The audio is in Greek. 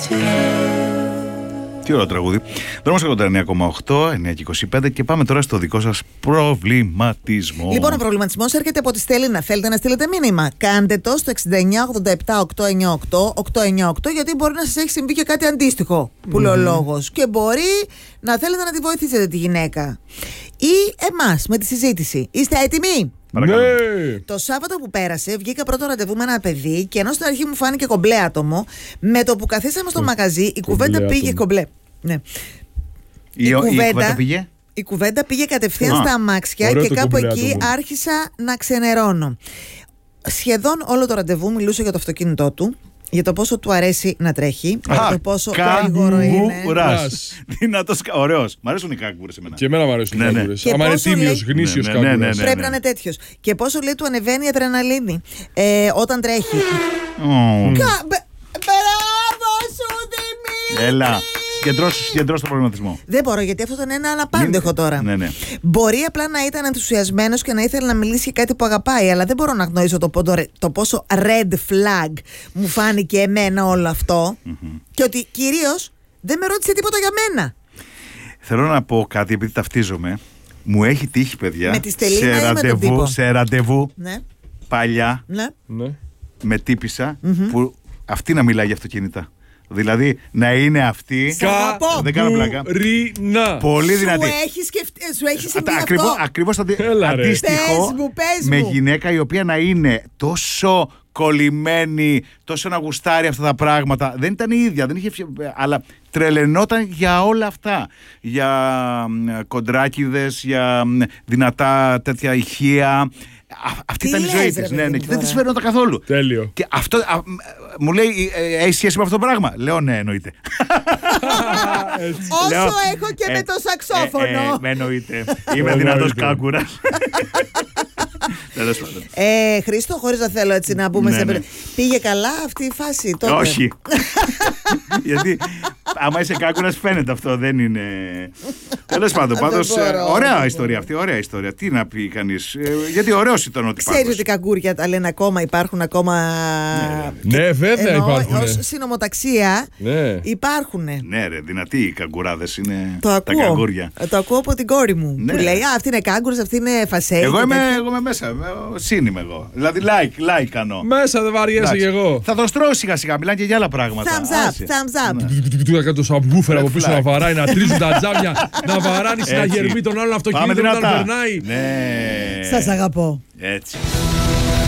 Τι ωραίο τραγούδι. Δρόμος 89,8, 9,25 και πάμε τώρα στο δικό σας προβληματισμό. Λοιπόν, ο προβληματισμός έρχεται από τη Στέλλινα. Θέλετε να στείλετε μήνυμα? Κάντε το στο 6987-898-898, γιατί μπορεί να σας έχει συμβεί και κάτι αντίστοιχο που λέει ο λόγος. Και μπορεί να θέλετε να τη βοηθήσετε τη γυναίκα ή εμάς με τη συζήτηση. Είστε έτοιμοι? Παρακαλώ. Ναι. Το Σάββατο που πέρασε βγήκα πρώτο ραντεβού με ένα παιδί και ενώ στην αρχή μου φάνηκε κομπλέ άτομο, με το που καθίσαμε στο μαγαζί η κουβέντα πήγε κομπλέ. Ναι. Η κουβέντα πήγε. Η κουβέντα πήγε κατευθείαν στα αμάξια και κάπου εκεί άρχισα να ξενερώνω. Σχεδόν όλο το ραντεβού μιλούσε για το αυτοκίνητό του, για το πόσο του αρέσει να τρέχει, για το πόσο γρήγορο είναι. Δυνατός, ωραίος. Μ' αρέσουν οι κάγκουρες εμένα. Και εμένα μου αρέσουν οι κάγκουρες. Άμα είναι τίμιος, γνήσιος κάγκουρας. Πρέπει να είναι τέτοιος. Και πόσο λέει του ανεβαίνει η αδρεναλίνη όταν τρέχει. Μπράβο σου, Δημήτρη! Έλα. Συγκεντρώσου το προβληματισμό. Δεν μπορώ, γιατί αυτό ήταν ένα αναπάντεχο τώρα. Ναι. Μπορεί απλά να ήταν ενθουσιασμένος και να ήθελε να μιλήσει για κάτι που αγαπάει, αλλά δεν μπορώ να γνωρίσω το πόσο red flag μου φάνηκε εμένα όλο αυτό. Και ότι κυρίως δεν με ρώτησε τίποτα για μένα. Θέλω να πω κάτι, επειδή ταυτίζομαι. Μου έχει τύχει, παιδιά, με τη Στελλίνα ή με τον τύπο? σε ραντεβού Ναι. παλιά με τύπισσα που αυτή να μιλάει για αυτοκίνητα. Δηλαδή να είναι αυτή. Δεν κάνω πλάκα. Πολύ δυνατή. Σου έχει συμβεί αυτό? Ακριβώς αντίστοιχο με γυναίκα η οποία να είναι τόσο κολλημένη, τόσο να γουστάρει αυτά τα πράγματα. Δεν ήταν η ίδια, δεν είχε, αλλά τρελαινόταν για όλα αυτά. Για κοντράκιδες, για δυνατά τέτοια ηχεία. Αυτή ήταν η ζωή της. Ναι, και δεν της φαίνονταν καθόλου. Τέλειο. Και αυτό μου λέει, έχει σχέση με αυτό το πράγμα? Λέω ναι, εννοείται. Όσο έχω και με το σαξόφωνο. Εννοείται. Είμαι δυνατός κάγκουρας. Χρήστο, χωρίς να θέλω έτσι να μπούμε σε... Πήγε καλά αυτή η φάση τότε? Όχι. Γιατί άμα είσαι κάγκουρας φαίνεται αυτό, δεν είναι... Τέλος πάντων, πάντως ωραία ιστορία αυτή, ωραία ιστορία. Τι να πει κανείς, γιατί ωραίος ήταν ότι ξέρεις ότι καγκούρια τα λένε ακόμα, υπάρχουν ακόμα... Ναι, βέβαια υπάρχουν. Ως συνομοταξία υπάρχουν. Ναι ρε, δυνατοί οι καγκουράδες είναι τα καγκούρια. Το ακούω από την κόρη μου που λέει αυτή είναι κάγκουρας, αυτή είναι φασέι. Εγώ είμαι μέσα, σύνημαι εγώ. Δηλαδή like κάνω. Μέσα δεν βαριέσαι κι εγώ. Θα το στρώω σιγά σιγά, μιλάνε και για άλλα πράγματα. Thumbs up. Του έκανε το σαμπούφερ από πίσω να βαράει, να τρίζουν τα τζάμια, να βαράνει συναγερμή τον άλλον αυτοκίνητο όταν περνάει. Σας αγαπώ. Έτσι.